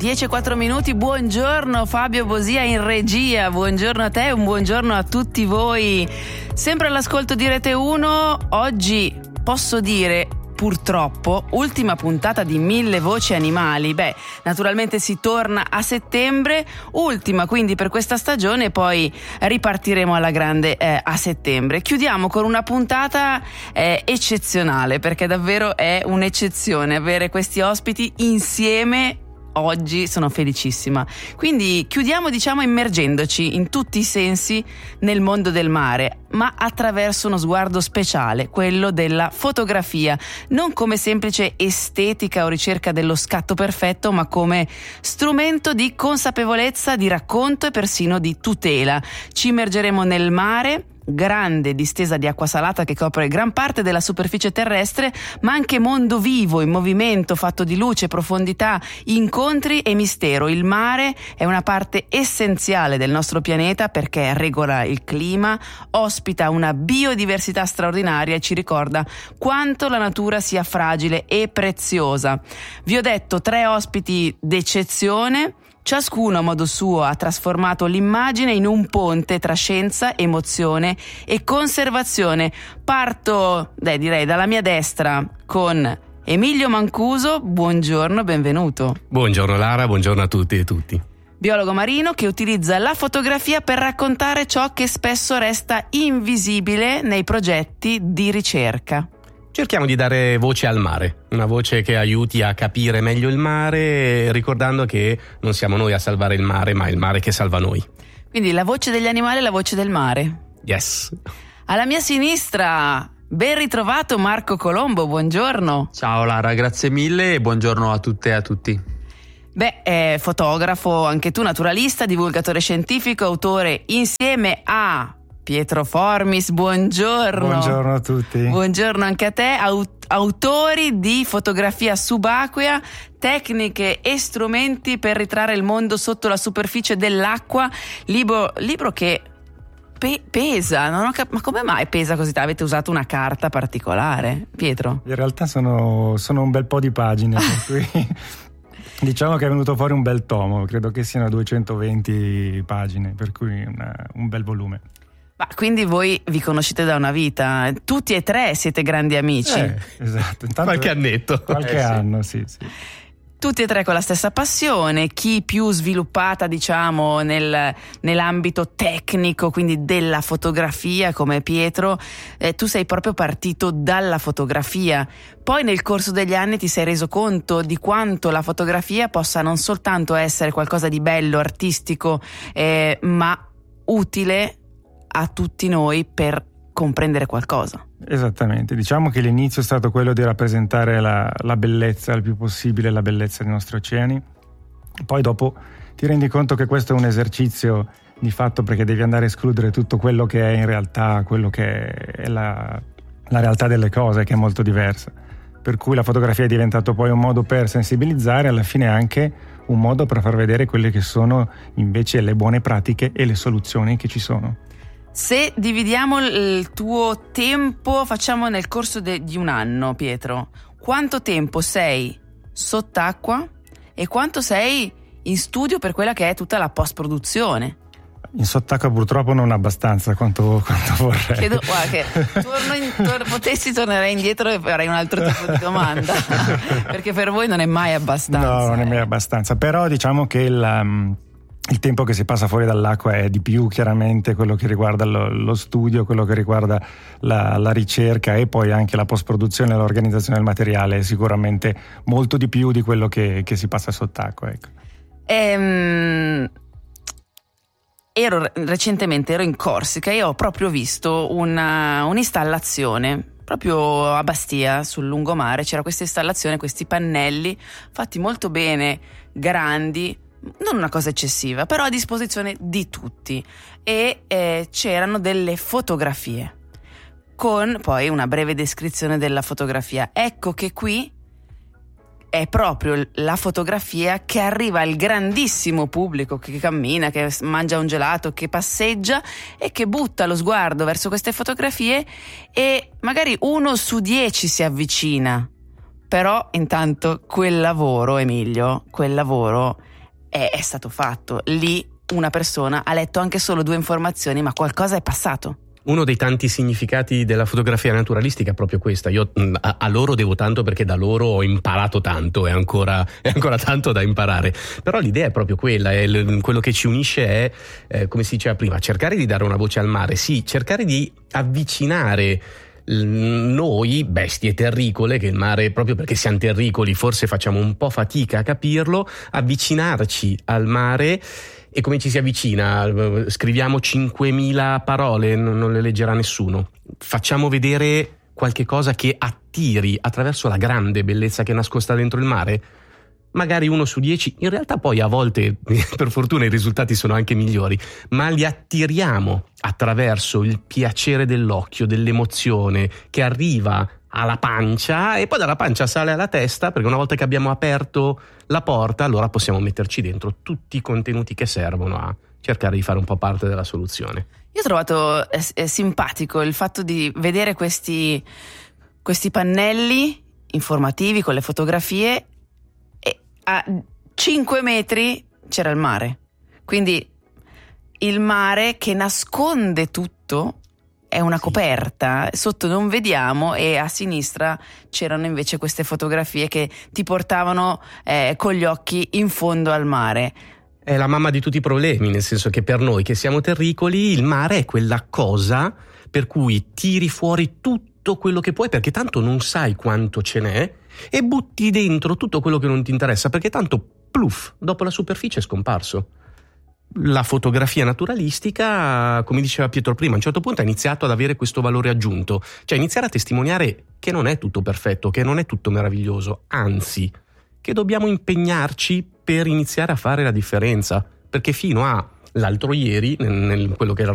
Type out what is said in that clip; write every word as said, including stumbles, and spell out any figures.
dieci e quattro minuti, buongiorno Fabio Bosia in regia, buongiorno a te, un buongiorno a tutti voi. Sempre all'ascolto di Rete uno, oggi posso dire purtroppo ultima puntata di Mille Voci Animali. Beh, naturalmente si torna a settembre, ultima quindi per questa stagione, poi ripartiremo alla grande eh, a settembre. Chiudiamo con una puntata eh, eccezionale, perché davvero è un'eccezione avere questi ospiti insieme. Oggi sono felicissima. Quindi chiudiamo, diciamo, immergendoci in tutti i sensi nel mondo del mare, ma attraverso uno sguardo speciale, quello della fotografia, non come semplice estetica o ricerca dello scatto perfetto, ma come strumento di consapevolezza, di racconto e persino di tutela. Ci immergeremo nel mare, grande distesa di acqua salata che copre gran parte della superficie terrestre, ma anche mondo vivo, in movimento, fatto di luce, profondità, incontri e mistero. Il mare è una parte essenziale del nostro pianeta perché regola il clima, ospita una biodiversità straordinaria e ci ricorda quanto la natura sia fragile e preziosa. Vi ho detto tre ospiti d'eccezione. Ciascuno a modo suo ha trasformato l'immagine in un ponte tra scienza, emozione e conservazione. Parto, beh, direi dalla mia destra con Emilio Mancuso. Buongiorno, benvenuto. Buongiorno Lara, buongiorno a tutti e tutti. Biologo marino che utilizza la fotografia per raccontare ciò che spesso resta invisibile nei progetti di ricerca. Cerchiamo di dare voce al mare, una voce che aiuti a capire meglio il mare, ricordando che non siamo noi a salvare il mare, ma il mare che salva noi. Quindi la voce degli animali è la voce del mare. Yes. Alla mia sinistra, ben ritrovato Marco Colombo, buongiorno. Ciao Lara, grazie mille e buongiorno a tutte e a tutti. Beh, è fotografo, anche tu naturalista, divulgatore scientifico, autore insieme a Pietro Formis, buongiorno. Buongiorno a tutti. Buongiorno anche a te, aut- autori di fotografia subacquea, tecniche e strumenti per ritrarre il mondo sotto la superficie dell'acqua, libro, libro che pe- pesa, non ho cap- ma come mai pesa così? Avete usato una carta particolare, Pietro? In realtà sono, sono un bel po' di pagine, per cui diciamo che è venuto fuori un bel tomo, credo che siano duecentoventi pagine, per cui una, un bel volume. Ma quindi voi vi conoscete da una vita, tutti e tre siete grandi amici. Eh, esatto. Intanto qualche annetto. Qualche eh, anno, sì, sì. Tutti e tre con la stessa passione, chi più sviluppata, diciamo, nel, nell'ambito tecnico, quindi della fotografia, come Pietro. Eh, tu sei proprio partito dalla fotografia. Poi nel corso degli anni ti sei reso conto di quanto la fotografia possa non soltanto essere qualcosa di bello, artistico, eh, ma utile a tutti noi per comprendere qualcosa. Esattamente, diciamo che l'inizio è stato quello di rappresentare la, la bellezza, il più possibile la bellezza dei nostri oceani. Poi dopo ti rendi conto che questo è un esercizio di fatto, perché devi andare a escludere tutto quello che è in realtà quello che è la, la realtà delle cose, che è molto diversa. Per cui la fotografia è diventato poi un modo per sensibilizzare, alla fine anche un modo per far vedere quelle che sono invece le buone pratiche e le soluzioni che ci sono. Se dividiamo il tuo tempo, facciamo nel corso de- di un anno, Pietro, quanto tempo sei sott'acqua e quanto sei in studio per quella che è tutta la post-produzione? In sott'acqua purtroppo non abbastanza quanto, quanto vorrei. Chiedo, guarda, che torno in, tor- potessi tornerei indietro e farei un altro tipo di domanda, perché per voi non è mai abbastanza. No, non è mai eh. abbastanza, però diciamo che il... Um, Il tempo che si passa fuori dall'acqua è di più, chiaramente, quello che riguarda lo, lo studio, quello che riguarda la, la ricerca e poi anche la post-produzione e l'organizzazione del materiale è sicuramente molto di più di quello che, che si passa sott'acqua. Ecco. Ehm, ero recentemente ero in Corsica e ho proprio visto una, un'installazione. Proprio a Bastia, sul lungomare, c'era questa installazione, questi pannelli fatti molto bene, grandi, non una cosa eccessiva, però a disposizione di tutti, e eh, c'erano delle fotografie con poi una breve descrizione della fotografia. Ecco che qui è proprio la fotografia che arriva al grandissimo pubblico che cammina, che mangia un gelato, che passeggia e che butta lo sguardo verso queste fotografie, e magari uno su dieci si avvicina. Però intanto quel lavoro, Emilio, quel lavoro è, è stato fatto. Lì una persona ha letto anche solo due informazioni, ma qualcosa è passato. Uno dei tanti significati della fotografia naturalistica è proprio questa. Io a, a loro devo tanto perché da loro ho imparato tanto, è ancora, è ancora tanto da imparare. Però l'idea è proprio quella, è l, quello che ci unisce è, eh, come si diceva prima, cercare di dare una voce al mare, sì, cercare di avvicinare noi, bestie terricole, che il mare, proprio perché siamo terricoli, forse facciamo un po' fatica a capirlo, avvicinarci al mare. E come ci si avvicina? Scriviamo cinquemila parole, non le leggerà nessuno. Facciamo vedere qualche cosa che attiri attraverso la grande bellezza che è nascosta dentro il mare? Magari uno su dieci, in realtà poi a volte, per fortuna, i risultati sono anche migliori, ma li attiriamo attraverso il piacere dell'occhio, dell'emozione che arriva alla pancia e poi dalla pancia sale alla testa, perché una volta che abbiamo aperto la porta, allora possiamo metterci dentro tutti i contenuti che servono a cercare di fare un po' parte della soluzione. Io ho trovato eh, eh, simpatico il fatto di vedere questi, questi pannelli informativi con le fotografie e a cinque metri c'era il mare, quindi il mare che nasconde tutto. È una coperta, sotto non vediamo, e a sinistra c'erano invece queste fotografie che ti portavano eh, con gli occhi in fondo al mare. È la mamma di tutti i problemi, nel senso che per noi che siamo terricoli il mare è quella cosa per cui tiri fuori tutto quello che puoi, perché tanto non sai quanto ce n'è, e butti dentro tutto quello che non ti interessa, perché tanto pluff, dopo la superficie è scomparso. La fotografia naturalistica, come diceva Pietro prima, a un certo punto ha iniziato ad avere questo valore aggiunto, cioè iniziare a testimoniare che non è tutto perfetto, che non è tutto meraviglioso, anzi, che dobbiamo impegnarci per iniziare a fare la differenza, perché fino a l'altro ieri, nel, nel quello che era